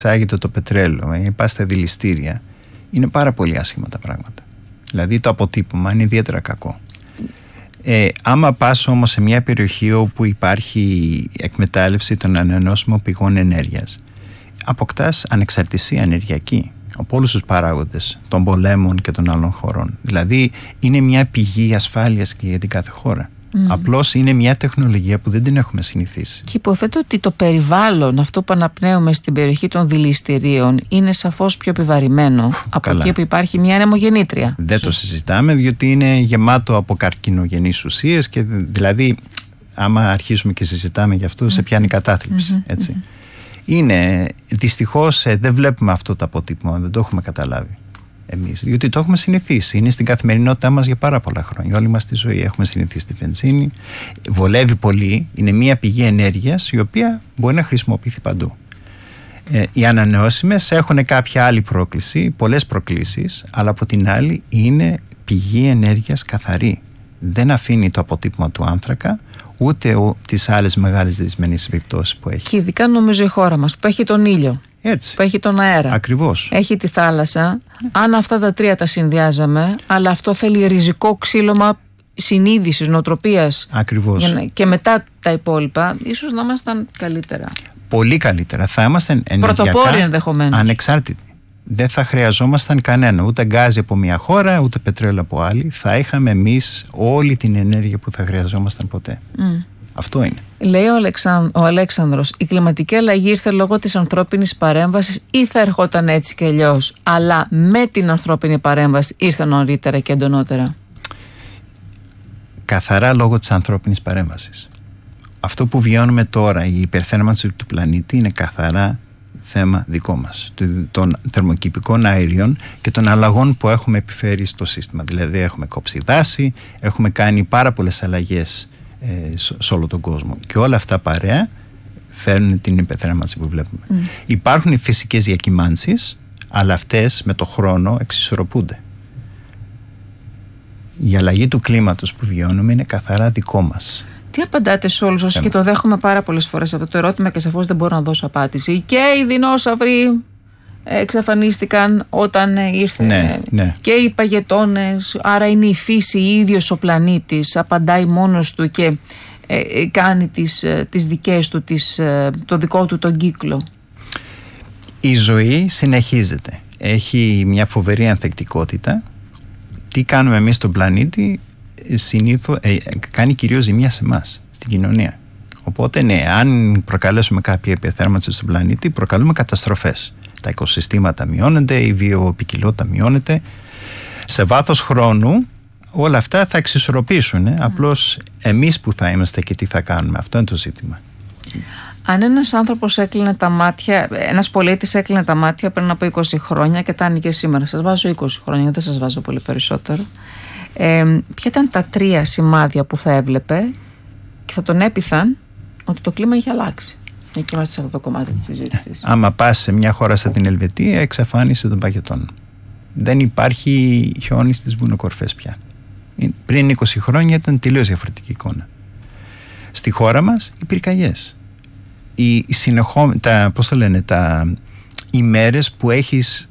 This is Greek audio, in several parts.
εξάγεται το πετρέλαιο, υπάρχει στα δηληστήρια, είναι πάρα πολύ άσχημα τα πράγματα. Δηλαδή το αποτύπωμα είναι ιδιαίτερα κακό. Άμα πας όμως σε μια περιοχή όπου υπάρχει εκμετάλλευση των ανανεώσιμων πηγών ενέργειας, αποκτάς ανεξαρτησία ενεργειακή από όλους τους παράγοντες των πολέμων και των άλλων χωρών. Δηλαδή είναι μια πηγή ασφάλειας και για την κάθε χώρα. Απλώς είναι μια τεχνολογία που δεν την έχουμε συνηθίσει. Και υποθέτω ότι το περιβάλλον, αυτό που αναπνέουμε στην περιοχή των δηληστηρίων, είναι σαφώς πιο επιβαρημένο από εκεί που υπάρχει μια ανεμογεννήτρια. Δεν το συζητάμε, διότι είναι γεμάτο από καρκινογενείς ουσίες και δηλαδή άμα αρχίσουμε και συζητάμε γι' αυτό σε πιάνει κατάθλιψη. Έτσι. Είναι, δυστυχώς δεν βλέπουμε αυτό το αποτύπωμα, δεν το έχουμε καταλάβει εμείς, διότι το έχουμε συνηθίσει. Είναι στην καθημερινότητά μας για πάρα πολλά χρόνια. Όλη μας τη ζωή έχουμε συνηθίσει τη βενζίνη. Βολεύει πολύ. Είναι μια πηγή ενέργειας η οποία μπορεί να χρησιμοποιηθεί παντού. Οι ανανεώσιμες έχουν κάποια άλλη πρόκληση, πολλές προκλήσεις, αλλά από την άλλη είναι πηγή ενέργειας καθαρή. Δεν αφήνει το αποτύπωμα του άνθρακα, ούτε τις άλλες μεγάλες δυσμενείς επιπτώσεις που έχει. Και ειδικά νομίζω η χώρα μας που έχει τον ήλιο. Έτσι. Που έχει τον αέρα. Ακριβώς. Έχει τη θάλασσα. Αν αυτά τα τρία τα συνδυάζαμε, αλλά αυτό θέλει ριζικό ξύλωμα συνείδησης, νοοτροπίας. Ακριβώς. Και μετά τα υπόλοιπα, ίσως να ήμασταν καλύτερα. Πολύ καλύτερα. Θα ήμασταν πρωτοπόροι ενδεχομένως. Ανεξάρτητοι. Δεν θα χρειαζόμασταν κανένα. Ούτε γκάζι από μια χώρα, ούτε πετρέλαιο από άλλη. Θα εμείς όλη την ενέργεια που θα χρειαζόμασταν ποτέ. Αυτό είναι. Λέει ο Αλέξανδρος, η κλιματική αλλαγή ήρθε λόγω της ανθρώπινης παρέμβασης ή θα ερχόταν έτσι και αλλιώς, αλλά με την ανθρώπινη παρέμβαση ήρθε νωρίτερα και εντονότερα? Καθαρά λόγω της ανθρώπινης παρέμβασης. Αυτό που βιώνουμε τώρα, η υπερθέρμανση του πλανήτη, είναι καθαρά θέμα δικό μας, των θερμοκηπικών αερίων και των αλλαγών που έχουμε επιφέρει στο σύστημα. Δηλαδή έχουμε κόψει δάση, έχουμε κάνει πάρα πολλές αλλαγές σε όλο τον κόσμο και όλα αυτά παρέα φέρνουν την υπερθέρμανση που βλέπουμε. Υπάρχουν οι φυσικές διακυμάνσεις, αλλά αυτές με το χρόνο εξισορροπούνται. Η αλλαγή του κλίματος που βιώνουμε είναι καθαρά δικό μας. Τι απαντάτε σε όλους όσοι, και το δέχομαι πάρα πολλές φορές αυτό το ερώτημα και σαφώς δεν μπορώ να δώσω απάντηση, και οι δεινόσαυροι εξαφανίστηκαν όταν ήρθε και οι παγετώνες, άρα είναι η φύση, η ίδιος ο πλανήτης, απαντάει μόνος του και κάνει τις δικές του, το δικό του τον κύκλο? Η ζωή συνεχίζεται, έχει μια φοβερή ανθεκτικότητα. Τι κάνουμε εμείς στον πλανήτη συνήθως κάνει κυρίως ζημιά σε εμάς, στην κοινωνία. Οπότε αν προκαλέσουμε κάποια υπερθέρμανση στον πλανήτη, προκαλούμε καταστροφές. Τα οικοσυστήματα μειώνονται, η βιοποικιλότητα μειώνεται. Σε βάθος χρόνου όλα αυτά θα εξισορροπήσουν. Απλώς εμείς που θα είμαστε και τι θα κάνουμε, αυτό είναι το ζήτημα. Αν ένας άνθρωπος έκλεινε τα μάτια, ένας πολίτης έκλεινε τα μάτια πριν από 20 χρόνια και τα άνοιγε σήμερα, σας βάζω 20 χρόνια, δεν σας βάζω πολύ περισσότερο, ποια ήταν τα 3 σημάδια που θα έβλεπε και θα τον έπειθαν ότι το κλίμα είχε αλλάξει? Εκεί είμαστε σε αυτό το κομμάτι της συζήτησης. Άμα πας σε μια χώρα σαν την Ελβετία, εξαφάνιση των παγετώνων. Δεν υπάρχει χιόνι στις βουνοκορφές πια. Πριν 20 χρόνια ήταν τελείως διαφορετική εικόνα. Στη χώρα μας οι πυρκαγιές. Οι μέρες που έχεις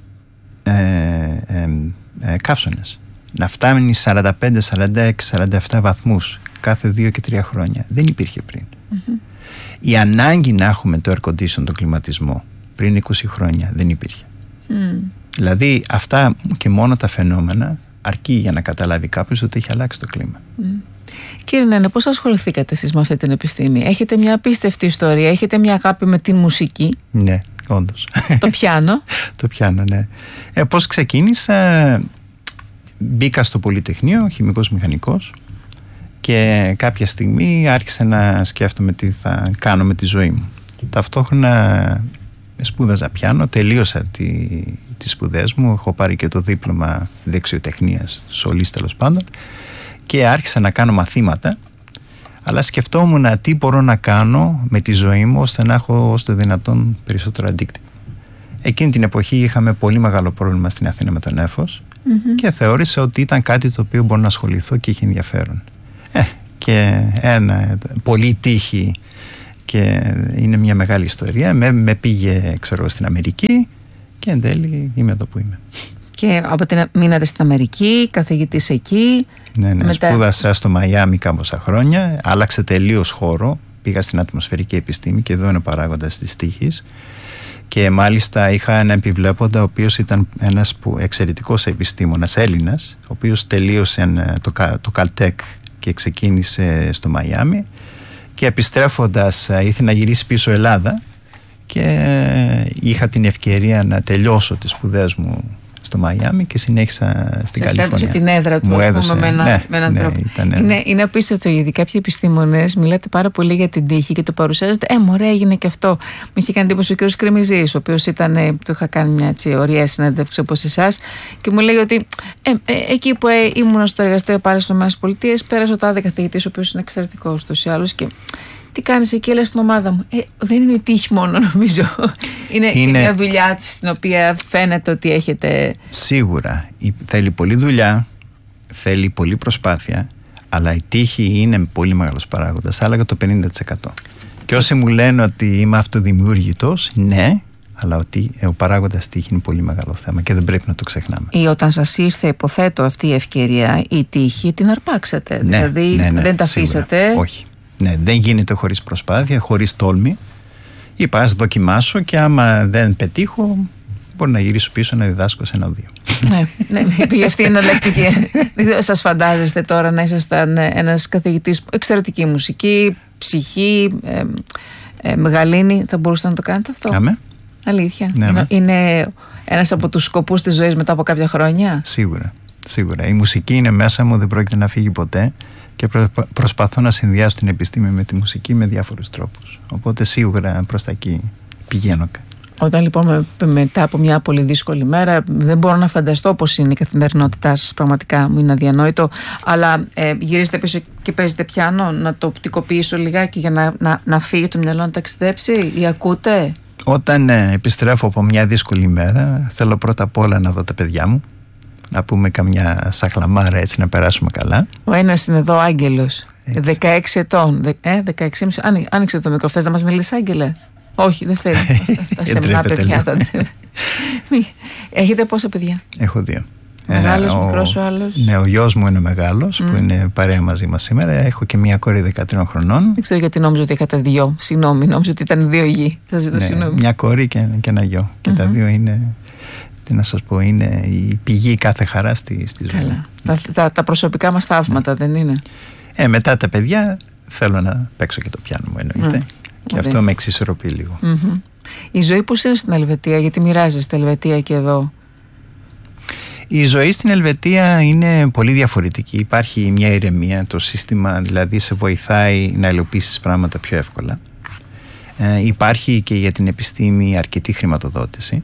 καύσωνες. Να φτάνει 45, 46, 47 βαθμούς κάθε 2 και 3 χρόνια. Δεν υπήρχε πριν. Η ανάγκη να έχουμε το air condition, τον κλιματισμό, πριν 20 χρόνια δεν υπήρχε. Δηλαδή αυτά και μόνο τα φαινόμενα αρκεί για να καταλάβει κάποιος ότι έχει αλλάξει το κλίμα. Κύριε Νένε, πώς ασχοληθήκατε εσείς με αυτή την επιστήμη? Έχετε μια απίστευτη ιστορία, έχετε μια αγάπη με την μουσική. Ναι, όντως. Το πιάνο. Το πιάνο, ναι. Πώς ξεκίνησα? Μπήκα στο Πολυτεχνείο, χημικός μηχανικός, και κάποια στιγμή άρχισα να σκέφτομαι τι θα κάνω με τη ζωή μου. Ταυτόχρονα σπούδαζα πιάνο, τελείωσα τις σπουδές μου, έχω πάρει και το δίπλωμα δεξιοτεχνίας, σολής τέλος πάντων, και άρχισα να κάνω μαθήματα, αλλά σκεφτόμουν τι μπορώ να κάνω με τη ζωή μου ώστε να έχω όσο το δυνατόν περισσότερο αντίκτυπο. Εκείνη την εποχή είχαμε πολύ μεγάλο πρόβλημα στην Αθήνα με τον νέφος και θεώρησα ότι ήταν κάτι το οποίο μπορώ να ασχοληθώ και είχε ενδιαφέρον. Και πολύ τύχη Και είναι μια μεγάλη ιστορία. Με πήγε, ξέρω, στην Αμερική και εν τέλει είμαι εδώ που είμαι. Και από την μείνατε στην Αμερική, καθηγητής εκεί. Ναι, σπούδασα στο Μαϊάμι κάμποσα χρόνια. Άλλαξε τελείως χώρο. Πήγα στην ατμοσφαιρική επιστήμη και εδώ είναι ο παράγοντας της τύχης. Και μάλιστα είχα ένα επιβλέποντα, ο οποίος ήταν ένας εξαιρετικός επιστήμονας Έλληνας, ο οποίος τελείωσε το Caltech και ξεκίνησε στο Μαϊάμι. Και επιστρέφοντας ήθελε να γυρίσει πίσω Ελλάδα και είχα την ευκαιρία να τελειώσω τις σπουδές μου στο Μαϊάμι και συνέχισα στην Καλιφόρνια. Έδωσε την έδρα του, μου έδωσε, με έναν τρόπο. Είναι απίστευτο, γιατί κάποιοι επιστήμονες μιλάτε πάρα πολύ για την τύχη και το παρουσιάζετε. Μωρέ, έγινε και αυτό. Μου είχε κάνει εντύπωση ο κ. Κρεμιζής, ο οποίος του είχα κάνει μια ωραία συνέντευξη όπως εσάς, και μου λέει ότι εκεί που ήμουν στο εργαστήριο πάλι στις ΗΠΑ, πέρασε ο τάδε καθηγητής, ο οποίος είναι εξαιρετικός ούτως ή άλλως, και τι κάνεις εκεί, λέει, στην ομάδα μου. Δεν είναι τύχη μόνο, νομίζω. Είναι μια δουλειά στην οποία φαίνεται ότι έχετε. Σίγουρα. Θέλει πολλή δουλειά, θέλει πολλή προσπάθεια, αλλά η τύχη είναι πολύ μεγάλος παράγοντας. Θα έλεγα το 50%. Και όσοι μου λένε ότι είμαι αυτοδημιούργητος, ναι, αλλά ότι ο παράγοντας τύχη είναι πολύ μεγάλο θέμα και δεν πρέπει να το ξεχνάμε. Ή όταν σας ήρθε, υποθέτω, αυτή η ευκαιρία, η τύχη, την αρπάξατε. Ναι, δηλαδή δεν τα αφήσατε. Όχι. Ναι, δεν γίνεται χωρίς προσπάθεια, χωρίς τόλμη. Είπα, ας δοκιμάσω και άμα δεν πετύχω, μπορώ να γυρίσω πίσω να διδάσκω σε 1-2. Ναι, πήγε αυτή η εναλλακτική. Σας φαντάζεστε τώρα να ήσασταν ένας καθηγητής, εξαιρετική μουσική, ψυχή, μεγαλύνη, θα μπορούσατε να το κάνετε αυτό? Αμέ. Αλήθεια. Ναι, είναι ένας από τους σκοπούς της ζωής μετά από κάποια χρόνια? Σίγουρα. Η μουσική είναι μέσα μου, δεν πρόκειται να φύγει ποτέ. Και προσπαθώ να συνδυάσω την επιστήμη με τη μουσική με διάφορους τρόπους. Οπότε σίγουρα προς τα εκεί πηγαίνω. Όταν λοιπόν μετά από μια πολύ δύσκολη μέρα, δεν μπορώ να φανταστώ πώς είναι η καθημερινότητά σας, πραγματικά μου είναι αδιανόητο, αλλά γυρίζετε πίσω και παίζετε πιάνο, να το οπτικοποιήσω λιγάκι για να φύγει το μυαλό να ταξιδέψει, ή ακούτε? Όταν επιστρέφω από μια δύσκολη μέρα, θέλω πρώτα απ' όλα να δω τα παιδιά μου, να πούμε καμιά σαχλαμάρα, έτσι να περάσουμε καλά. Ο ένας είναι εδώ, Άγγελος, 16 ετών, 16,5. Άνοιξε το μικρό, θες να μας μιλήσει, Άγγελε? Όχι, δεν θέλει. Τα σεμνά παιδιά. Έχετε πόσα παιδιά? Έχω 2. Μεγάλος, μικρός ο άλλος? Ναι, ο γιος μου είναι μεγάλος, που είναι παρέα μαζί μας σήμερα. Έχω και μια κόρη 13 χρονών. Δεν ξέρω γιατί νόμιζα ότι είχατε 2. Συγγνώμη, νόμιζα ότι ήταν 2 γη. Θα ζητώ συγγνώμη. Μια κόρη και ένα γιο. Και τα 2 είναι, τι να σας πω, είναι η πηγή κάθε χαρά στη ζωή. Τα προσωπικά μας θαύματα, δεν είναι? Μετά τα παιδιά θέλω να παίξω και το πιάνο μου, εννοείται. Και αυτό με εξισορροπεί λίγο. Η ζωή πώς είναι στην Ελβετία, γιατί μοιράζεστε Ελβετία και εδώ? Η ζωή στην Ελβετία είναι πολύ διαφορετική. Υπάρχει μια ηρεμία, το σύστημα δηλαδή σε βοηθάει να υλοποιήσεις πράγματα πιο εύκολα. Υπάρχει και για την επιστήμη αρκετή χρηματοδότηση.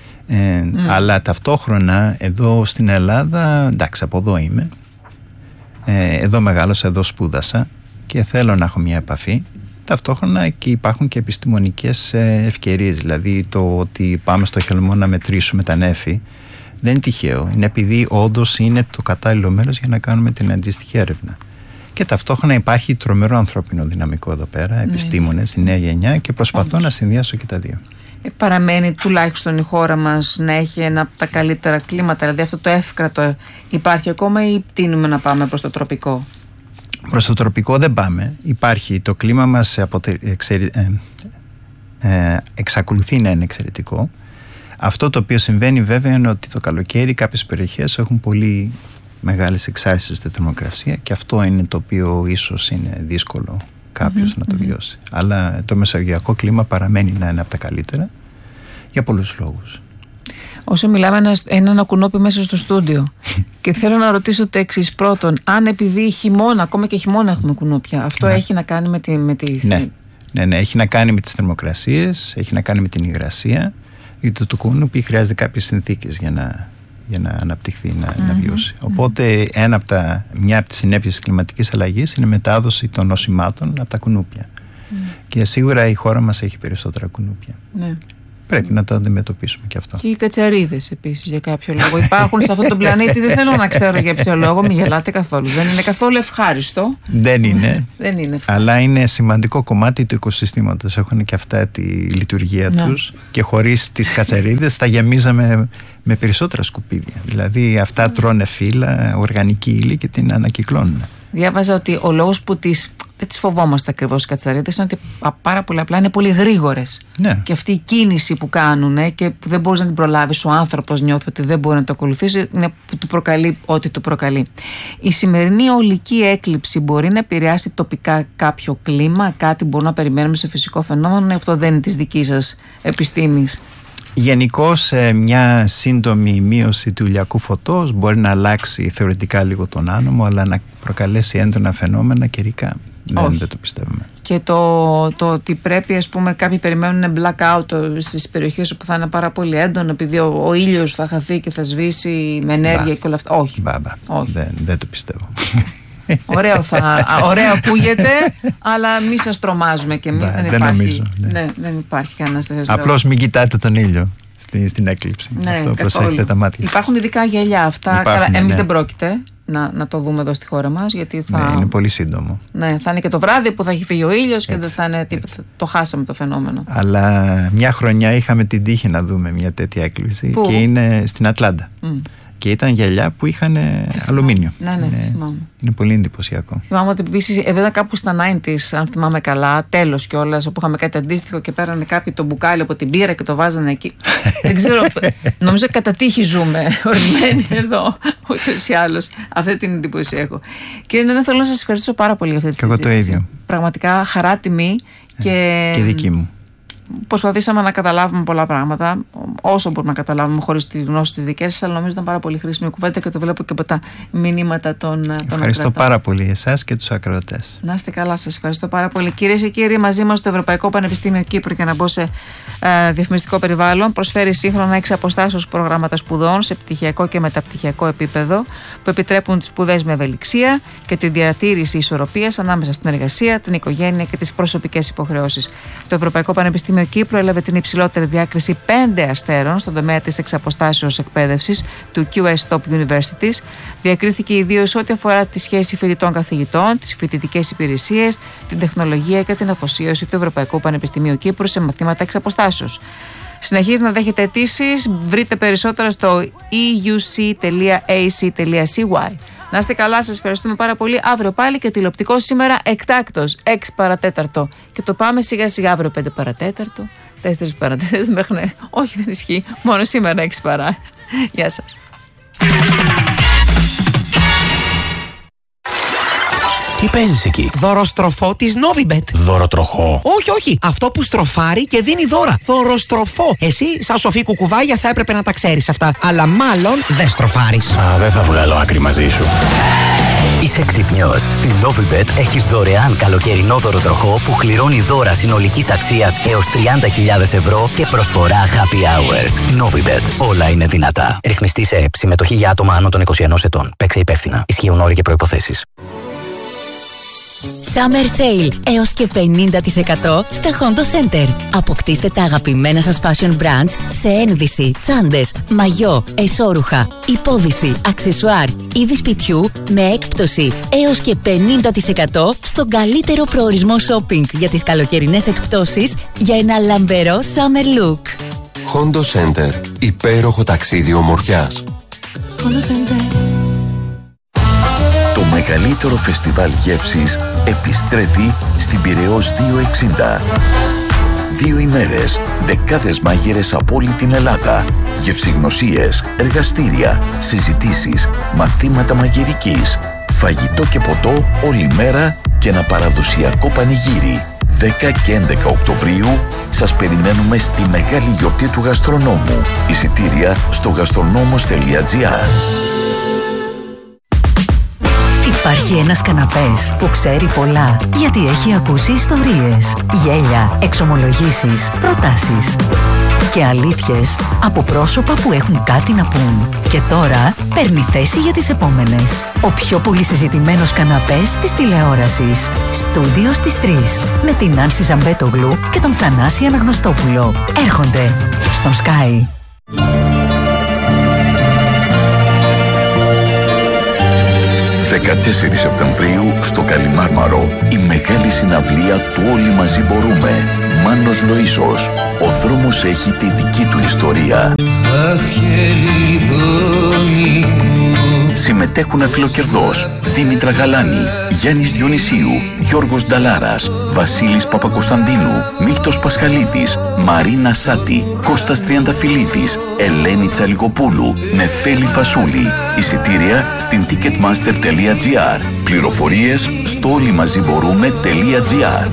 Αλλά ταυτόχρονα εδώ στην Ελλάδα, εντάξει, από εδώ είμαι, εδώ μεγάλωσα, εδώ σπούδασα και θέλω να έχω μια επαφή. Ταυτόχρονα και υπάρχουν και επιστημονικές ευκαιρίες, δηλαδή το ότι πάμε στο Χελμό να μετρήσουμε τα νέφη δεν είναι τυχαίο, είναι επειδή όντως είναι το κατάλληλο μέρος για να κάνουμε την αντίστοιχη έρευνα. Και ταυτόχρονα υπάρχει τρομερό ανθρώπινο δυναμικό εδώ πέρα, επιστήμονες, η νέα γενιά, και προσπαθώ να συνδυάσω και τα δύο. Παραμένει τουλάχιστον η χώρα μας να έχει ένα από τα καλύτερα κλίματα, δηλαδή αυτό το εύκρατο υπάρχει ακόμα, ή τείνουμε να πάμε προς το τροπικό? Προς το τροπικό δεν πάμε. Υπάρχει το κλίμα μας, εξακολουθεί να είναι εξαιρετικό. Αυτό το οποίο συμβαίνει βέβαια είναι ότι το καλοκαίρι κάποιες περιοχές έχουν πολύ μεγάλες εξάρσεις στη θερμοκρασία και αυτό είναι το οποίο ίσως είναι δύσκολο κάποιος να το βιώσει. Αλλά το μεσογειακό κλίμα παραμένει να είναι από τα καλύτερα για πολλούς λόγους. Όσο μιλάμε, ένα κουνούπι μέσα στο στούντιο. Και θέλω να ρωτήσω το εξής. Πρώτον, αν επειδή χειμώνα, ακόμα και χειμώνα έχουμε κουνούπια, αυτό έχει να κάνει με τη... Ναι, έχει να κάνει με τις θερμοκρασίες, έχει να κάνει με την υγρασία. Γιατί το κουνούπι χρειάζεται κάποιες συνθήκες για να αναπτυχθεί, να βιώσει. Οπότε μια από τις συνέπειες της κλιματικής αλλαγής είναι η μετάδοση των νοσημάτων από τα κουνούπια. Και σίγουρα η χώρα μας έχει περισσότερα κουνούπια. Πρέπει να το αντιμετωπίσουμε και αυτό. Και οι κατσαρίδες επίσης για κάποιο λόγο υπάρχουν σε αυτόν τον πλανήτη. Δεν θέλω να ξέρω για ποιο λόγο. Μην γελάτε καθόλου. Δεν είναι καθόλου ευχάριστο. Δεν είναι. Δεν είναι ευχάριστο. Αλλά είναι σημαντικό κομμάτι του οικοσυστήματος. Έχουν και αυτά τη λειτουργία τους. Και χωρίς τις κατσαρίδες θα γεμίζαμε με περισσότερα σκουπίδια. Δηλαδή αυτά τρώνε φύλλα, οργανική ύλη και την ανακυκλώνουν. Διάβαζα ότι ο λόγος που δεν τις φοβόμαστε ακριβώς οι κατσαρίδες είναι ότι πάρα πολύ απλά είναι πολύ γρήγορες. Ναι. Και αυτή η κίνηση που κάνουν και που δεν μπορείς να την προλάβεις, ο άνθρωπος νιώθει ότι δεν μπορεί να το ακολουθήσει, είναι που του προκαλεί ό,τι του προκαλεί. Η σημερινή ολική έκλειψη μπορεί να επηρεάσει τοπικά κάποιο κλίμα, κάτι μπορούμε να περιμένουμε σε φυσικό φαινόμενο, αυτό δεν είναι της δικής σας επιστήμης? Γενικώς μια σύντομη μείωση του ηλιακού φωτός μπορεί να αλλάξει θεωρητικά λίγο τον άνεμο, αλλά να προκαλέσει έντονα φαινόμενα καιρικά δεν το πιστεύουμε. Και το ότι πρέπει, ας πούμε, κάποιοι περιμένουν blackout στις περιοχές όπου θα είναι πάρα πολύ έντονο επειδή ο ήλιος θα χαθεί και θα σβήσει με ενέργεια και όλα αυτά. Όχι. Δεν το πιστεύω. Ωραίο ακούγεται, αλλά μη σας τρομάζουμε κι εμείς. Δεν υπάρχει. Δεν υπάρχει κανένας τέτοιος λόγος. Απλώς μην κοιτάτε τον ήλιο στην έκλειψη. Αυτό προσέχετε τα μάτια. Υπάρχουν ειδικά γυαλιά αυτά. Εμείς δεν πρόκειται να το δούμε εδώ στη χώρα μας, γιατί είναι πολύ σύντομο. Ναι, θα είναι και το βράδυ που θα έχει φύγει ο ήλιος και δεν θα είναι τίποτα. Το χάσαμε το φαινόμενο. Αλλά μια χρονιά είχαμε την τύχη να δούμε μια τέτοια έκλειψη και είναι στην Ατλάντα. Και ήταν γυαλιά που είχαν αλουμίνιο. Ναι, θυμάμαι. Είναι πολύ εντυπωσιακό. Θυμάμαι ότι επίσης εδώ ήταν κάπου στα 90s, αν θυμάμαι καλά, τέλος κιόλας, όπου είχαμε κάτι αντίστοιχο και πέρανε κάποιοι το μπουκάλι από την πύρα και το βάζανε εκεί. Δεν ξέρω, νομίζω κατά τύχη ζούμε ορισμένοι εδώ, ούτως ή άλλως. Αυτή την εντύπωση έχω. Κύριε Νένα, θέλω να σας ευχαριστήσω πάρα πολύ για αυτή τη συζήτηση. Και εγώ το ίδιο. Πραγματικά χαρά τιμή και δική μου. Προσπαθήσαμε να καταλάβουμε πολλά πράγματα, όσο μπορούμε να καταλάβουμε χωρίς τη γνώση της δικές σας, αλλά νομίζω ήταν πάρα πολύ χρήσιμη κουβέντα και το βλέπω και από τα μηνύματα των Ευχαριστώ πάρα πολύ εσάς και τους ακροατές. Να είστε καλά, σας ευχαριστώ πάρα πολύ. Κυρίες και κύριοι, μαζί μας στο Ευρωπαϊκό Πανεπιστήμιο Κύπρου, για να μπω σε διαφημιστικό περιβάλλον, προσφέρει σύγχρονα εξ αποστάσεως προγράμματα σπουδών σε πτυχιακό και μεταπτυχιακό επίπεδο, που επιτρέπουν τις σπουδές με ευελιξία και τη διατήρηση ισορροπίας ανάμεσα στην εργασία, την οικογένεια και τις προσωπικές υποχρεώσεις. Το Ευρωπαϊκό Πανεπιστήμιο Κύπρου έλαβε την υψηλότερη διάκριση 5 αστέρων στον τομέα της εξαποστάσεως εκπαίδευσης του QS Top Universities. Διακρίθηκε ιδίως ό,τι αφορά τη σχέση φοιτητών-καθηγητών, τις φοιτητικές υπηρεσίες, την τεχνολογία και την αφοσίωση του Ευρωπαϊκού Πανεπιστημίου Κύπρου σε μαθήματα εξαποστάσεως. Συνεχίζει να δέχεται αιτήσεις. Βρείτε περισσότερα στο euc.ac.cy. Να είστε καλά, σας ευχαριστούμε πάρα πολύ. Αύριο πάλι και τηλεοπτικό, σήμερα εκτάκτος, 6 παρατέταρτο. Και το πάμε σιγά σιγά αύριο 5 παρατέταρτο, 4 παρατέταρτο, μέχρι. Όχι, δεν ισχύει. Μόνο σήμερα 6 παρά. Γεια σας. Τι παίζεις εκεί? Δωροστροφό της Novibet. Δωροτροχό? Όχι. Αυτό που στροφάρει και δίνει δώρα. Δωροστροφό. Εσύ, σαν σοφή κουκουβάγια, θα έπρεπε να τα ξέρεις αυτά. Αλλά μάλλον δεν στροφάρεις. Δεν θα βγάλω άκρη μαζί σου. Είσαι ξυπνιός. Στην Novibet έχεις δωρεάν καλοκαιρινό δωροτροχό που κληρώνει δώρα συνολικής αξίας έως 30.000 ευρώ και προσφορά happy hours. Novibet. Όλα είναι δυνατά. Ρυθμιστή σε ΕΠ. Συμμετοχή για άτομα άνω των 21 ετών. Παίξε υπεύθυνα. Ισχύουν όροι και προϋποθέσεις. Summer Sale έως και 50% στα Hondo Center. Αποκτήστε τα αγαπημένα σας fashion brands σε ένδυση, τσάντες, μαγιό, εσώρουχα, υπόδυση, αξεσουάρ, είδη σπιτιού με έκπτωση έως και 50% στον καλύτερο προορισμό shopping για τις καλοκαιρινές εκπτώσεις για ένα λαμπερό summer look. Hondo Center. Υπέροχο ταξίδι ομορφιάς. Hondo Center. Το μεγαλύτερο φεστιβάλ γεύσης επιστρέφει στην Πειραιώς 260. 2 ημέρες, δεκάδες μάγειρες από όλη την Ελλάδα, γευσηγνωσίες, εργαστήρια, συζητήσεις, μαθήματα μαγειρικής, φαγητό και ποτό όλη μέρα και ένα παραδοσιακό πανηγύρι. 10 και 11 Οκτωβρίου σας περιμένουμε στη μεγάλη γιορτή του γαστρονόμου. Εισιτήρια στο gastronomos.gr. Υπάρχει ένας καναπές που ξέρει πολλά, γιατί έχει ακούσει ιστορίες, γέλια, εξομολογήσεις, προτάσεις. και αλήθειες από πρόσωπα που έχουν κάτι να πούν. Και τώρα παίρνει θέση για τις επόμενες. Ο πιο πολύ συζητημένος καναπές της τηλεόρασης. Στούντιο στις 3. Με την Άνση Ζαμπέτογλου και τον Θανάση Αναγνωστόπουλο. Έρχονται στον Sky. 14 Σεπτεμβρίου στο Καλιμάρμαρο, η μεγάλη συναυλία του Όλοι Μαζί Μπορούμε. Μάνος Λοΐσος. Ο δρόμος έχει τη δική του ιστορία. Συμμετέχουν Αφιλοκερδός, Δήμητρα Γαλάνη, Γιάννης Διονυσίου, Γιώργος Νταλάρας, Βασίλης Παπακοσταντίνου, Μίλτος Πασχαλίδης, Μαρίνα Σάτη, Κώστας Τριανταφυλλίδης, Ελένη Τσαλιγοπούλου, Νεφέλη Φασούλη. Εισιτήρια στην ticketmaster.gr. Πληροφορίες στο όλοιμαζιμπορούμε.gr.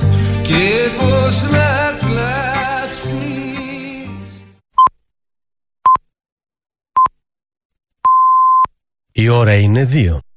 Η ώρα είναι 2.